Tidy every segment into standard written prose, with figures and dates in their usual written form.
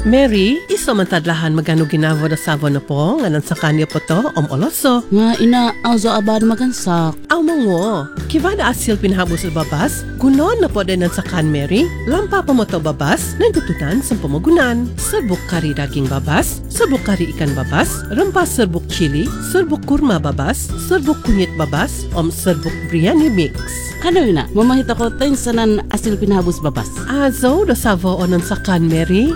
Mary, iso man tadlahan magano ginavo da savo na po, nganan sa kanya po to, oloso. Nga ina, azo abad magansak. Aw mongo, kivada asil pinhabos sa babas, gunon na po din sa kan Mary, lampa pa mo to babas, nagtutunan sa pamagunan. Serbuk kari daging babas, serbuk kari ikan babas, rempah serbuk chili, serbuk kurma babas, serbuk kunyit babas, serbuk biryani mix. Ano yun na? Mamahita ko tayo sanan asil pinhabos babas. Azo da savo onan sa kan Mary.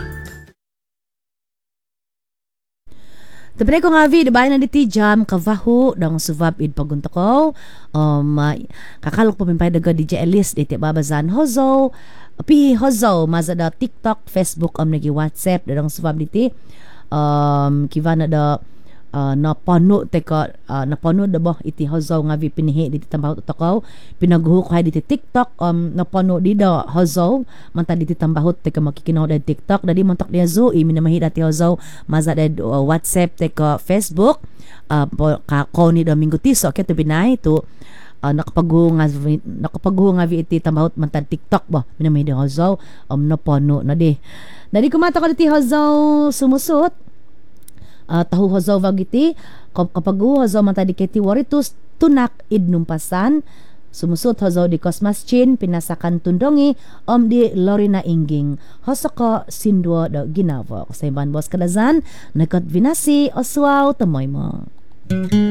Tapos ko nga bayan na diti jam kavaho dang suvab id pagunto ko. Kakalok po mimpay daga DJ Ellis diti babazan hozo. Pi hozo mazada TikTok, Facebook nagi WhatsApp dang suvab diti. Kivana da napano napano da ba iti hozo nga pinihi diti tambaho takaw pinaguho ko diti TikTok napano di da hozo manta diti tambaho teka makikinaw da TikTok dadi montok dia zo minamahi dati hozo maza da WhatsApp teka Facebook ka ko ni Domingo Tiso ket binay to nakapaguho nga iti tambaho manta TikTok ba minamahi da hozo napano na di kumata ko diti hozo sumusot tahu hozaw vagiti kapag hozaw mata di keti waritus tunak idnumpasan sumusut hozaw di Cosmas Chin pinasakan tundongi di Lorina Inging hosaka sindwa da ginavo sa iban bos kadazan nakat vinasi oswaw tamoy mo.